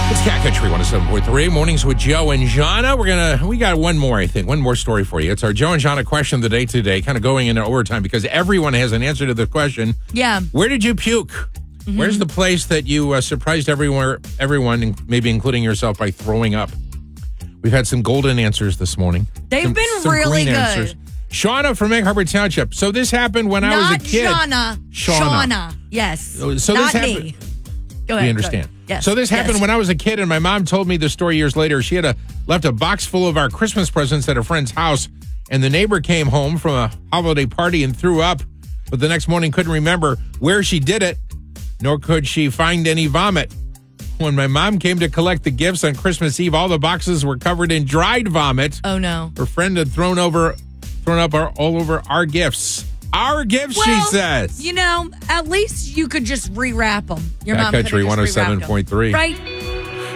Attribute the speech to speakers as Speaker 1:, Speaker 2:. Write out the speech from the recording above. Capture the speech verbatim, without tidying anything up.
Speaker 1: It's Cat Country one oh seven point three. Mornings with Joe and Jana. We're gonna we got one more, I think. One more story for you. It's our Joe and Jana question of the day today, kind of going into overtime because everyone has an answer to the question.
Speaker 2: Yeah.
Speaker 1: Where did you puke? Mm-hmm. Where's the place that you uh, surprised everywhere, everyone, maybe including yourself, by throwing up? We've had some golden answers this morning.
Speaker 2: They've
Speaker 1: some,
Speaker 2: been
Speaker 1: some
Speaker 2: really
Speaker 1: green
Speaker 2: good.
Speaker 1: Answers. Shauna from Egg Harbor Township. So this happened when
Speaker 2: Not
Speaker 1: I was a kid.
Speaker 2: Shauna.
Speaker 1: Shauna.
Speaker 2: Shauna. Yes.
Speaker 1: So this
Speaker 2: Not
Speaker 1: happened.
Speaker 2: me. Go ahead.
Speaker 1: We understand.
Speaker 2: Go ahead. Yes.
Speaker 1: So this happened
Speaker 2: yes.
Speaker 1: when I was a kid, and my mom told me the story years later. She had a, left a box full of our Christmas presents at a friend's house, and the neighbor came home from a holiday party and threw up, but the next morning couldn't remember where she did it, nor could she find any vomit. When my mom came to collect the gifts on Christmas Eve, all the boxes were covered in dried vomit.
Speaker 2: Oh, no.
Speaker 1: Her friend had thrown over, thrown up our, all over our gifts. Our gifts,
Speaker 2: well,
Speaker 1: she says.
Speaker 2: You know, at least you could just rewrap them. Your
Speaker 1: Cat
Speaker 2: mom could
Speaker 1: Country
Speaker 2: have just
Speaker 1: one oh seven point three.
Speaker 2: Right?